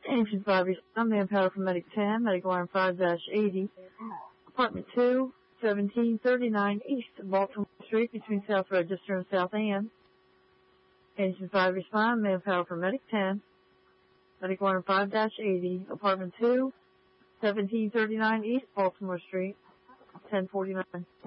Engine 5 respond, manpower for Medic 10, Medic Line 5-80, Apartment 2, 1739 East Baltimore Street between South Register and South Ann. Engine 5 respond, manpower for Medic 10, Medic Line 5-80, Apartment 2, 1739 East Baltimore Street, 1049.